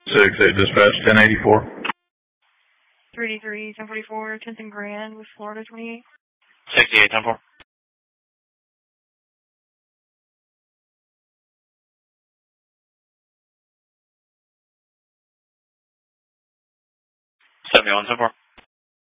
6-8 dispatch, 1084. 383, 1044, 10th and Grand with Florida 28. 68, 10-4. 71, 10-4.